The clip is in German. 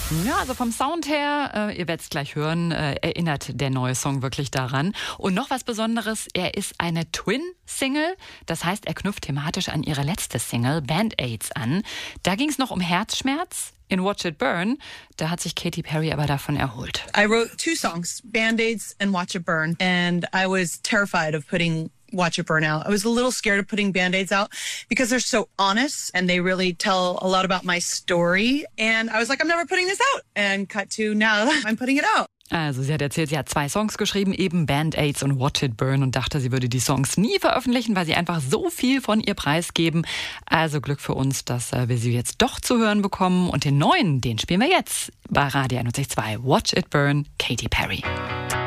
Ja, also vom Sound her, ihr werdet es gleich hören, erinnert der neue Song wirklich daran. Und noch was Besonderes, er ist eine Twin-Single. Das heißt, er knüpft thematisch an ihre letzte Single, Band-Aids, an. Da ging es noch um Herzschmerz. In Watch It Burn, da hat sich Katy Perry aber davon erholt. I wrote 2 songs, Band-Aids and Watch It Burn. And I was terrified of putting Watch It Burn out. I was a little scared of putting Band-Aids out because they're so honest and they really tell a lot about my story. And I was like, I'm never putting this out. And cut to now, I'm putting it out. Also sie hat erzählt, sie hat 2 Songs geschrieben, eben Band-Aids und Watch It Burn, und dachte, sie würde die Songs nie veröffentlichen, weil sie einfach so viel von ihr preisgeben. Also Glück für uns, dass wir sie jetzt doch zu hören bekommen. Und den neuen, den spielen wir jetzt bei Radio 102. Watch It Burn, Katy Perry.